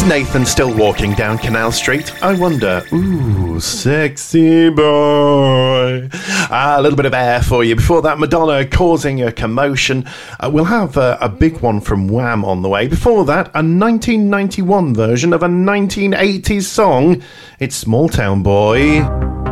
Is Nathan still walking down Canal Street? I wonder. Ooh, sexy boy. A little bit of air for you. Before that, Madonna causing a commotion. We'll have a big one from Wham on the way. Before that, a 1991 version of a 1980s song. It's Small Town Boy.